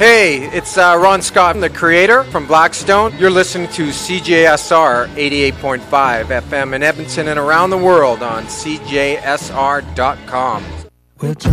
Hey, it's Ron Scott, the creator from Blackstone. You're listening to CJSR 88.5 FM in Edmonton and around the world on CJSR.com.